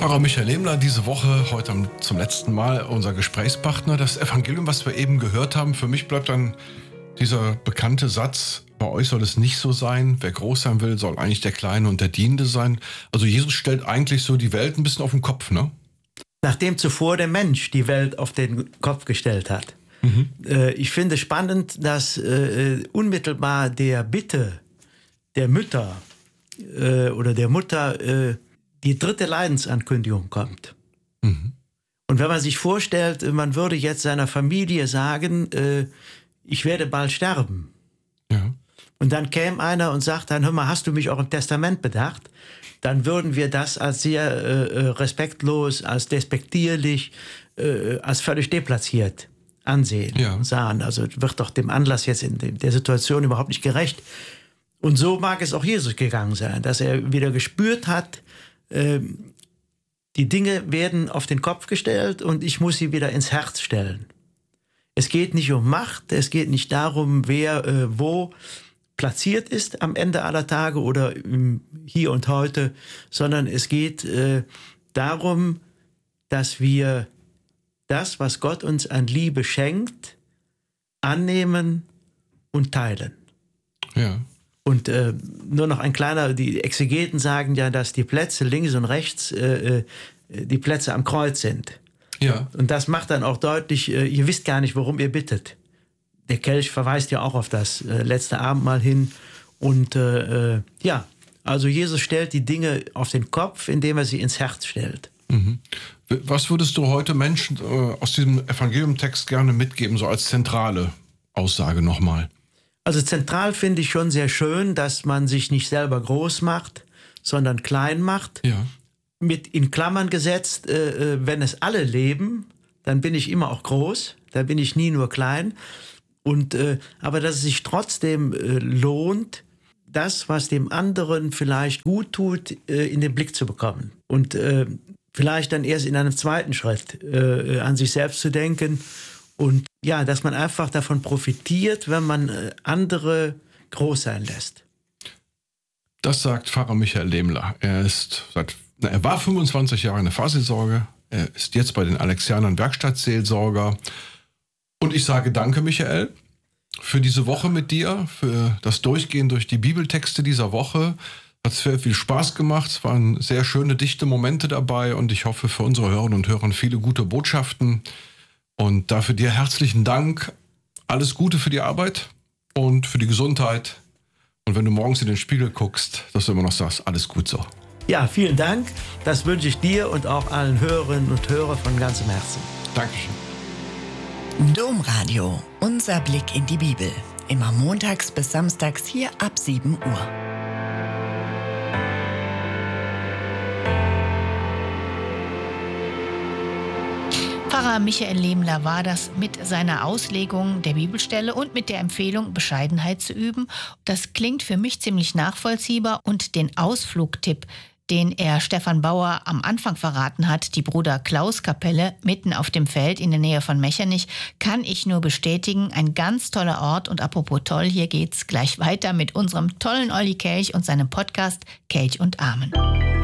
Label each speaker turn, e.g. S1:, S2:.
S1: Pfarrer Michael Lehmler, diese Woche, heute zum letzten Mal unser Gesprächspartner. Das Evangelium, was wir eben gehört haben, für mich bleibt dann dieser bekannte Satz, bei euch soll es nicht so sein, wer groß sein will, soll eigentlich der Kleine und der Dienende sein. Also Jesus stellt eigentlich so die Welt ein bisschen auf den Kopf, ne?
S2: Nachdem zuvor der Mensch die Welt auf den Kopf gestellt hat. Ich finde spannend, dass unmittelbar der Bitte der Mütter oder der Mutter die dritte Leidensankündigung kommt. Und wenn man sich vorstellt, man würde jetzt seiner Familie sagen, ich werde bald sterben.
S1: Ja.
S2: Und dann käme einer und sagt dann, hör mal, hast du mich auch im Testament bedacht? Dann würden wir das als sehr respektlos, als despektierlich, als völlig deplatziert ansehen und sagen. Also wird doch dem Anlass jetzt in der Situation überhaupt nicht gerecht. Und so mag es auch Jesus gegangen sein, dass er wieder gespürt hat, die Dinge werden auf den Kopf gestellt und ich muss sie wieder ins Herz stellen. Es geht nicht um Macht, es geht nicht darum, wer wo platziert ist am Ende aller Tage oder im Hier und Heute, sondern es geht darum, dass wir das, was Gott uns an Liebe schenkt, annehmen und teilen.
S1: Ja.
S2: Und nur noch ein kleiner, die Exegeten sagen ja, dass die Plätze links und rechts die Plätze am Kreuz sind.
S1: Ja.
S2: Und das macht dann auch deutlich, ihr wisst gar nicht, worum ihr bittet. Der Kelch verweist ja auch auf das letzte Abendmahl hin. Und also Jesus stellt die Dinge auf den Kopf, indem er sie ins Herz stellt.
S1: Was würdest du heute Menschen aus diesem Evangeliumtext gerne mitgeben, so als zentrale Aussage nochmal?
S2: Also zentral finde ich schon sehr schön, dass man sich nicht selber groß macht, sondern klein macht.
S1: Ja.
S2: Mit in Klammern gesetzt, wenn es alle leben, dann bin ich immer auch groß, da bin ich nie nur klein. Und, aber dass es sich trotzdem lohnt, das, was dem anderen vielleicht gut tut, in den Blick zu bekommen. Und vielleicht dann erst in einem zweiten Schritt an sich selbst zu denken. Und ja, dass man einfach davon profitiert, wenn man andere groß sein lässt.
S1: Das sagt Pfarrer Michael Lehmler. Er war 25 Jahre in der Pfarrseelsorge. Er ist jetzt bei den Alexianern Werkstattseelsorger. Und ich sage danke, Michael, für diese Woche mit dir, für das Durchgehen durch die Bibeltexte dieser Woche. Hat sehr viel Spaß gemacht. Es waren sehr schöne, dichte Momente dabei. Und ich hoffe für unsere Hörerinnen und Hörer viele gute Botschaften. Und dafür dir herzlichen Dank. Alles Gute für die Arbeit und für die Gesundheit. Und wenn du morgens in den Spiegel guckst, dass du immer noch sagst, alles gut so.
S2: Ja, vielen Dank. Das wünsche ich dir und auch allen Hörerinnen und Hörern von ganzem Herzen.
S1: Dankeschön.
S3: Domradio, unser Blick in die Bibel. Immer montags bis samstags hier ab 7 Uhr.
S4: Pfarrer Michael Lehmler war das mit seiner Auslegung der Bibelstelle und mit der Empfehlung, Bescheidenheit zu üben. Das klingt für mich ziemlich nachvollziehbar und den Ausflugtipp, den er Stefan Bauer am Anfang verraten hat, die Bruder-Klaus-Kapelle mitten auf dem Feld in der Nähe von Mechernich, kann ich nur bestätigen. Ein ganz toller Ort und apropos toll, hier geht's gleich weiter mit unserem tollen Olli Kelch und seinem Podcast Kelch und Amen.